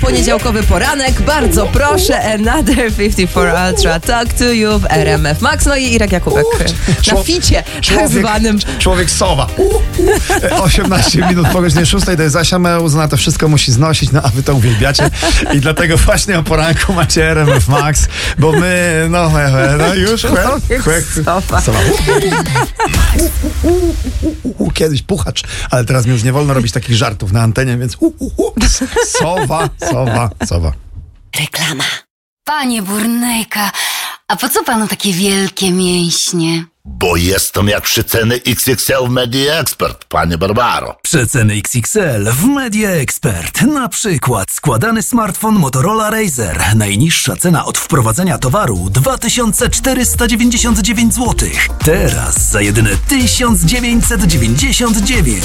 poniedziałkowy poranek. Bardzo proszę, Another 54 Ultra Talk to You w RMF Max. No i Irek Jakubek na ficie tak zwanym. Człowiek sowa. 18 minut po godzinie 6 to jest Zasia Meuz, na to wszystko musi znosić, no a wy to uwielbiacie i dlatego właśnie o poranku macie RMF Max, bo my, no już Sowa. Kiedyś puchacz, ale teraz mi już nie wolno robić takich żartów na antenie, więc sowa. Reklama. Panie Burnejka, a po co panu takie wielkie mięśnie? Bo jestem jak przeceny XXL w Media Expert, panie Barbaro. Przeceny XXL w Media Expert. Na przykład składany smartfon Motorola Razr. Najniższa cena od wprowadzenia towaru 2499 zł. Teraz za jedyne 1999.